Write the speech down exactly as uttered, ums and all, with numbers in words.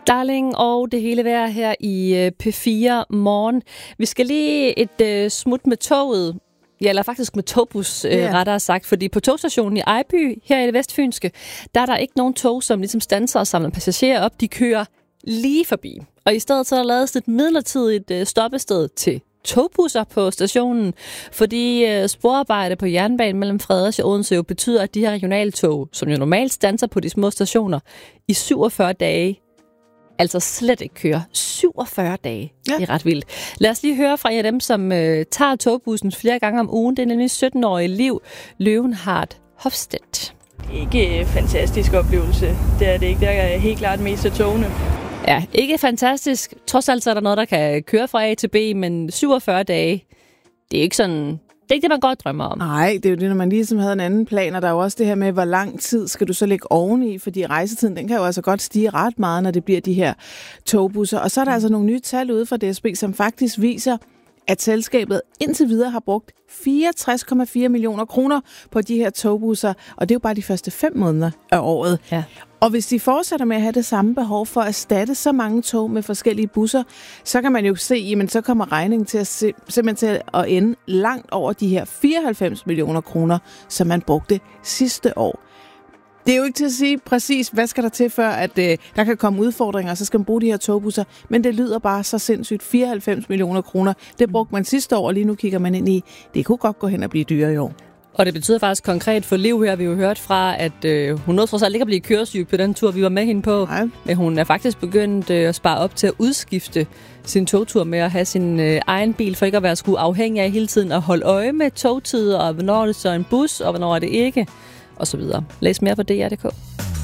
Darling og det hele vejr her i P fire morgen. Vi skal lige et uh, smut med toget. Ja, eller faktisk med togbus, yeah. øh, rettere sagt. Fordi på togstationen i Ejby, her i det vestfynske, der er der ikke nogen tog, som ligesom standser og samler passagerer op. De kører lige forbi. Og i stedet så er der lavet et midlertidigt øh, stoppested til togbusser på stationen, fordi øh, sporarbejde på jernbanen mellem Fredericia og Odense betyder, at de her regionaltog, som jo normalt standser på de små stationer, i syvogfyrre dage, altså slet ikke kører. syvogfyrre dage. Ja. Det er ret vildt. Lad os lige høre fra en af dem, som øh, tager togbussen flere gange om ugen. Det er nemlig sytten-årige Liv Løvenhardt Hofstedt. Ikke en fantastisk oplevelse. Det er det ikke. Det er helt klart mest af togene. Ja, ikke fantastisk. Trods alt så er der noget, der kan køre fra A til B, men syvogfyrre dage, det er ikke sådan... Det er ikke det, man godt drømmer om. Nej, det er jo det, når man ligesom havde en anden plan, og der er jo også det her med, hvor lang tid skal du så lægge oveni, fordi rejsetiden, den kan jo altså godt stige ret meget, når det bliver de her togbusser. Og så er der altså nogle nye tal ude fra D S B, som faktisk viser, at selskabet indtil videre har brugt fireogtres komma fire millioner kroner på de her togbusser, og det er jo bare de første fem måneder af året. Ja. Og hvis de fortsætter med at have det samme behov for at erstatte så mange tog med forskellige busser, så kan man jo se, jamen så kommer regningen til at se, simpelthen til at ende langt over de her fireoghalvfems millioner kroner, som man brugte sidste år. Det er jo ikke til at sige præcis, hvad skal der til, før at øh, der kan komme udfordringer, og så skal man bruge de her togbusser. Men det lyder bare så sindssygt. fireoghalvfems millioner kroner, det brugte man sidste år, og lige nu kigger man ind i, det kunne godt gå hen og blive dyrere i år. Og det betyder faktisk konkret for Liv her, vi har jo hørt fra, at øh, hun nåede trods alt ikke at blive køresyg på den tur, vi var med hende på. Nej. Men hun er faktisk begyndt øh, at spare op til at udskifte sin togtur med at have sin øh, egen bil, for ikke at være skulle afhængig af hele tiden at holde øje med togtider, og hvornår er det så en bus, og hvornår er det ikke, og så videre. Læs mere på D R punktum d k.